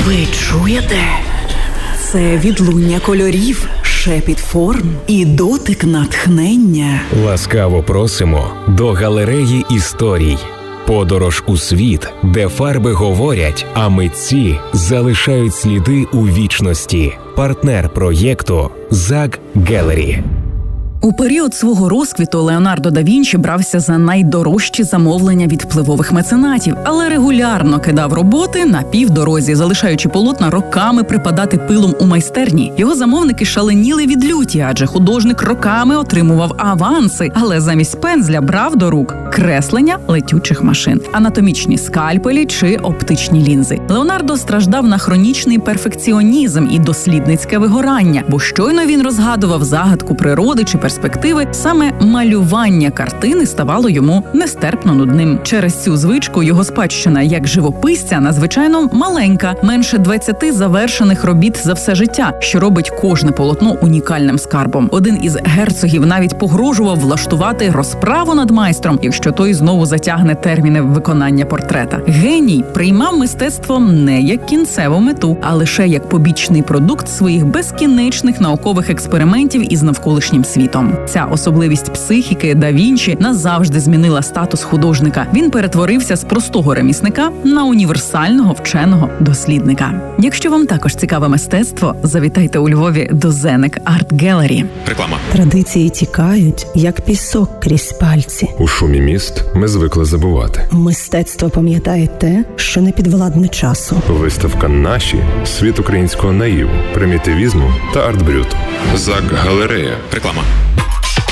Ви чуєте? Це відлуння кольорів, шепіт форм і дотик натхнення. Ласкаво просимо до галереї історій. Подорож у світ, де фарби говорять, а митці залишають сліди у вічності. Партнер проєкту ЗАГ Gallery. У період свого розквіту Леонардо да Вінчі брався за найдорожчі замовлення від впливових меценатів, але регулярно кидав роботи на півдорозі, залишаючи полотна роками припадати пилом у майстерні. Його замовники шаленіли від люті, адже художник роками отримував аванси, але замість пензля брав до рук креслення летючих машин, анатомічні скальпелі чи оптичні лінзи. Леонардо страждав на хронічний перфекціонізм і дослідницьке вигорання, бо щойно він розгадував загадку природи чи перспективи, саме малювання картини ставало йому нестерпно нудним. Через цю звичку його спадщина як живописця надзвичайно маленька, менше 20 завершених робіт за все життя, що робить кожне полотно унікальним скарбом. Один із герцогів навіть погрожував влаштувати розправу над майстром, якщо той знову затягне терміни виконання портрета. Геній приймав мистецтво не як кінцеву мету, а лише як побічний продукт своїх безкінечних наукових експериментів із навколишнім світом. Ця особливість психіки да Вінчі назавжди змінила статус художника. Він перетворився з простого ремісника на універсального вченого дослідника. Якщо вам також цікаве мистецтво, завітайте у Львові до Зенек Арт Гелері. Реклама. Традиції тікають, як пісок крізь пальці. У шумі міст ми звикли забувати. Мистецтво пам'ятає те, що не підвладне часу. Виставка «Наші» – світ українського наїву, примітивізму та арт-брюту. ЗАГ Галерея. Реклама.